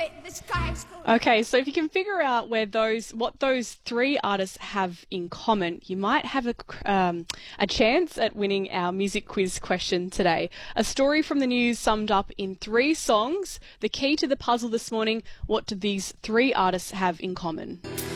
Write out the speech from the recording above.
the sky's cool. Okay, so if you can figure out what those three artists have in common, you might have a chance at winning our music quiz question today. A story from the news summed up in 3 songs. The key to the puzzle this morning, what do these 3 artists have in common?